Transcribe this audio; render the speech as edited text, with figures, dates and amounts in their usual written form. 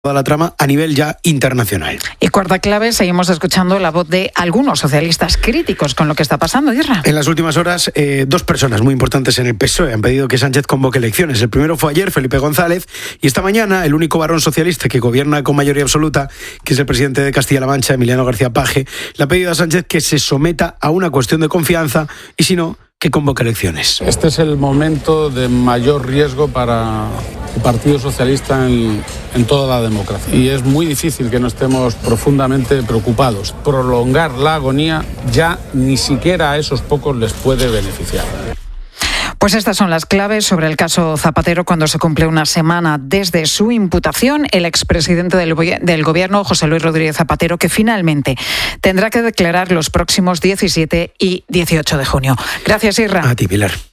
toda la trama a nivel ya internacional. Y cuarta clave, seguimos escuchando la voz de algunos socialistas críticos con lo que está pasando, Isra. En las últimas horas, dos personas muy importantes en el PSOE han pedido que Sánchez convoque elecciones. El primero fue ayer, Felipe González, y esta mañana el único varón socialista que gobierna con mayoría absoluta, que es el presidente de Castilla-La Mancha, Emiliano García Paje, le ha pedido a Sánchez que se someta a una cuestión de confianza y, si no, que convoque elecciones. Este es el momento de mayor riesgo para el Partido Socialista en toda la democracia. Y es muy difícil que no estemos profundamente preocupados. Prolongar la agonía ya ni siquiera a esos pocos les puede beneficiar. Pues estas son las claves sobre el caso Zapatero cuando se cumple una semana desde su imputación. El expresidente del Gobierno, José Luis Rodríguez Zapatero, que finalmente tendrá que declarar los próximos 17 y 18 de junio. Gracias, Isra. A ti, Pilar.